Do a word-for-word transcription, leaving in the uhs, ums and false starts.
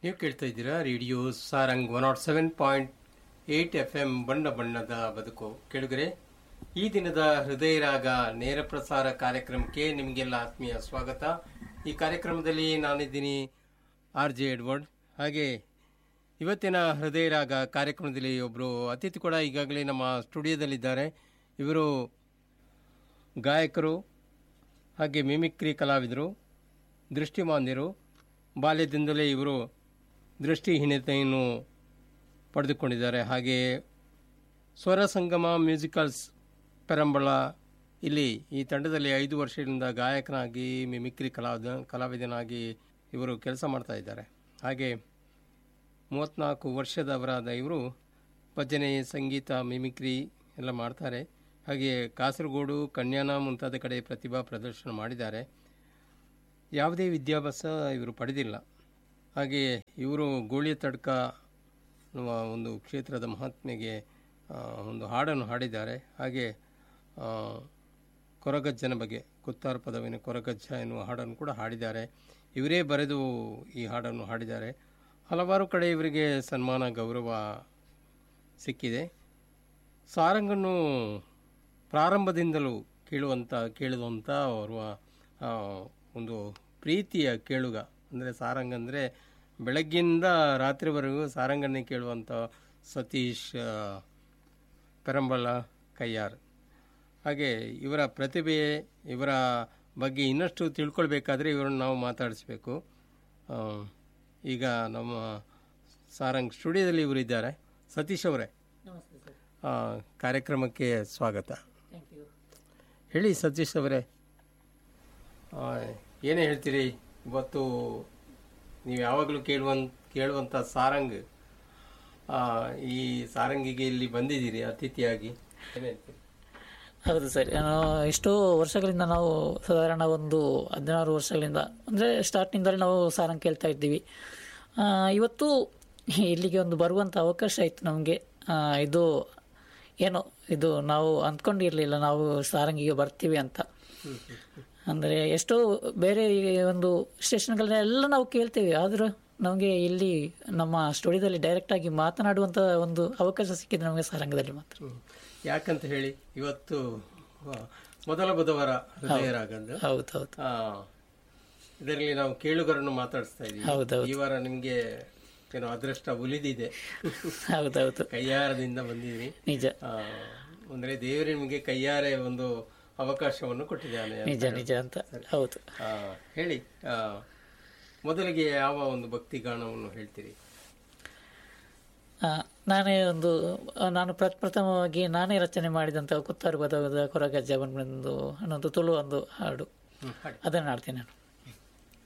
ನೀವು ಕೇಳ್ತಾ ಇದ್ದೀರಾ radio Sarang one not seven point eight F M ಬಣ್ಣ ಬಣ್ಣದ ಬದುಕು. ಕೆಳಗರೆ ಈ ದಿನದ ಹೃದಯ ರಾಗ ನೇರ ಪ್ರಸಾರ ಕಾರ್ಯಕ್ರಮಕ್ಕೆ ನಿಮಗೆಲ್ಲ ಆತ್ಮೀಯ ಸ್ವಾಗತ. ಈ ಕಾರ್ಯಕ್ರಮದಲ್ಲಿ ನಾನಿದ್ದೀನಿ ಆರ್ ಜೆ ಎಡ್ವರ್ಡ್. ಹಾಗೆ ಇವತ್ತಿನ ಹೃದಯ ರಾಗ ಕಾರ್ಯಕ್ರಮದಲ್ಲಿ ಒಬ್ಬರು ಅತಿಥಿ ಕೂಡ ಈಗಾಗಲೇ ನಮ್ಮ ಸ್ಟುಡಿಯೋದಲ್ಲಿದ್ದಾರೆ. ಇವರು ಗಾಯಕರು, ಹಾಗೆ ಮಿಮಿಕ್ರಿ ಕಲಾವಿದರು, ದೃಷ್ಟಿಮಾಂದ್ಯರು. ಬಾಲ್ಯದಿಂದಲೇ ಇವರು ದೃಷ್ಟಿಹೀನತೆಯನ್ನು ಪಡೆದುಕೊಂಡಿದ್ದಾರೆ. ಹಾಗೆ ಸ್ವರ ಸಂಗಮ ಮ್ಯೂಸಿಕಲ್ಸ್ ಪೆರಂಬಳ ಇಲ್ಲಿ ಈ ತಂಡದಲ್ಲಿ ಐದು ವರ್ಷಗಳಿಂದ ಗಾಯಕನಾಗಿ ಮಿಮಿಕ್ರಿ ಕಲಾವಿದ ಕಲಾವಿದನಾಗಿ ಇವರು ಕೆಲಸ ಮಾಡ್ತಾ ಇದ್ದಾರೆ. ಹಾಗೆ ಮೂವತ್ತ್ನಾಲ್ಕು ವರ್ಷದವರಾದ ಇವರು ಭಜನೆ, ಸಂಗೀತ, ಮಿಮಿಕ್ರಿ ಎಲ್ಲ ಮಾಡ್ತಾರೆ. ಹಾಗೆ ಕಾಸರಗೋಡು, ಕನ್ಯಾನ ಮುಂತಾದ ಕಡೆ ಪ್ರತಿಭಾ ಪ್ರದರ್ಶನ ಮಾಡಿದ್ದಾರೆ. ಯಾವುದೇ ವಿದ್ಯಾಭ್ಯಾಸ ಇವರು ಪಡೆದಿಲ್ಲ. ಹಾಗೆ ಇವರು ಗೋಳಿಯ ತಡ್ಕ ಒಂದು ಕ್ಷೇತ್ರದ ಮಹಾತ್ಮೆಗೆ ಒಂದು ಹಾಡನ್ನು ಹಾಡಿದ್ದಾರೆ. ಹಾಗೆ ಕೊರಗಜ್ಜನ ಬಗ್ಗೆ, ಕುತ್ತಾರ ಪದವಿನ ಕೊರಗಜ್ಜ ಎನ್ನುವ ಹಾಡನ್ನು ಕೂಡ ಹಾಡಿದ್ದಾರೆ. ಇವರೇ ಬರೆದು ಈ ಹಾಡನ್ನು ಹಾಡಿದ್ದಾರೆ. ಹಲವಾರು ಕಡೆ ಇವರಿಗೆ ಸನ್ಮಾನ, ಗೌರವ ಸಿಕ್ಕಿದೆ. ಸಾರಂಗನ್ನು ಪ್ರಾರಂಭದಿಂದಲೂ ಕೇಳುವಂಥ ಕೇಳುವಂಥ ಅವರ ಒಂದು ಪ್ರೀತಿಯ ಕೇಳುಗ. ಅಂದರೆ ಸಾರಂಗ್ ಅಂದರೆ ಬೆಳಗ್ಗಿಂದ ರಾತ್ರಿವರೆಗೂ ಸಾರಂಗನ್ನೇ ಕೇಳುವಂಥ ಸತೀಶ್ ಪೆರಂಬಳ ಕಯ್ಯಾರ್. ಹಾಗೆ ಇವರ ಪ್ರತಿಭೆ, ಇವರ ಬಗ್ಗೆ ಇನ್ನಷ್ಟು ತಿಳ್ಕೊಳ್ಬೇಕಾದ್ರೆ ಇವರನ್ನು ನಾವು ಮಾತಾಡಿಸ್ಬೇಕು. ಈಗ ನಮ್ಮ ಸಾರಂಗ್ ಸ್ಟುಡಿಯೋದಲ್ಲಿ ಇವರು ಇದ್ದಾರೆ. ಸತೀಶ್ ಅವರೇ, ಕಾರ್ಯಕ್ರಮಕ್ಕೆ ಸ್ವಾಗತ. ಹೇಳಿ ಸತೀಶ್ ಅವರೇ, ಏನೇ ಹೇಳ್ತೀರಿ ಇವತ್ತು? ನೀವು ಯಾವಾಗಲೂ ಕೇಳುವಂತ ಕೇಳುವಂಥ ಸಾರಂಗ್, ಈ ಸಾರಂಗಿಗೆ ಇಲ್ಲಿ ಬಂದಿದ್ದೀರಿ ಅತಿಥಿಯಾಗಿ, ಏನು ಹೇಳ್ತೀರಿ? ಹೌದು ಸರ್, ಎಷ್ಟೋ ವರ್ಷಗಳಿಂದ ನಾವು ಸಾಧಾರಣ ಒಂದು ಹದಿನಾರು ವರ್ಷಗಳಿಂದ ಅಂದರೆ ಸ್ಟಾರ್ಟಿಂಗ್ದಲ್ಲಿ ನಾವು ಸಾರಂಗ್ ಕೇಳ್ತಾ ಇದ್ದೀವಿ. ಇವತ್ತು ಇಲ್ಲಿಗೆ ಒಂದು ಬರುವಂಥ ಅವಕಾಶ ಆಯಿತು ನಮಗೆ. ಇದು ಏನೋ ಇದು ನಾವು ಅಂದ್ಕೊಂಡಿರಲಿಲ್ಲ ನಾವು ಸಾರಂಗಿಗೆ ಬರ್ತೀವಿ ಅಂತ. ಅಂದರೆ ಎಷ್ಟೋ ಬೇರೆ ಒಂದು ಸ್ಟೇಷನ್ಗಳನ್ನೆಲ್ಲ ನಾವು ಕೇಳ್ತೇವೆ, ಆದರೂ ನಮಗೆ ಇಲ್ಲಿ ನಮ್ಮ ಸ್ಟುಡಿಯೋದಲ್ಲಿ ಡೈರೆಕ್ಟಾಗಿ ಮಾತನಾಡುವಂಥ ಒಂದು ಅವಕಾಶ ಸಿಕ್ಕಿದೆ ನಮಗೆ ಸಾರಂಗದಲ್ಲಿ ಮಾತ್ರ. ಯಾಕಂತ ಹೇಳಿ ಇವತ್ತು ಮೊದಲ ಬುಧವಾರ ಹೃದಯ ರಾಗ. ಹೌದು ಹೌದು, ಇದರಲ್ಲಿ ನಾವು ಕೇಳುಗರನ್ನು ಮಾತಾಡಿಸ್ತಾ ಇದ್ದೀವಿ. ಹೌದೌದು, ಈ ವಾರ ನಿಮಗೆ ಏನೋ ಅದೃಷ್ಟ ಉಳಿದಿದೆ. ಹೌದೌದು, ಕೈಯಾರದಿಂದ ಬಂದಿದ್ರಿ. ನಿಜ. ಅಂದ್ರೆ ದೇವರು ನಿಮಗೆ ಕೈಯಾರೆ ಒಂದು ಅವಕಾಶವನ್ನು ಕೊಟ್ಟಿದ್ದಾನೆ. ನಿಜ ನಿಜ ಅಂತ. ಹೌದು, ಹೇಳಿ, ಮೊದಲಿಗೆ ಯಾವ ಒಂದು ಭಕ್ತಿ ಗಾನವನ್ನು ಹೇಳ್ತೀರಿ? ನಾನೇ ಒಂದು ನಾನು ಪ್ರಪ್ರಥಮವಾಗಿ ನಾನೇ ರಚನೆ ಮಾಡಿದಂಥ ಕುತ್ತಾರು ಪದದ ಕೊರಗಜ್ಜ ಬಂದು ಅನ್ನೊಂದು ತುಳು ಒಂದು ಹಾಡು, ಅದನ್ನು ಹಾಡ್ತೀನಿ ನಾನು.